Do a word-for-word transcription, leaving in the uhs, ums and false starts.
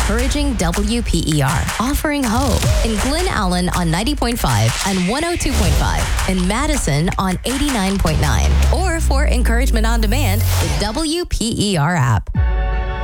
encouraging W P E R, offering hope in Glen Allen on ninety point five and one oh two point five, in Madison on eighty-nine point nine, or for encouragement on demand, the W P E R app.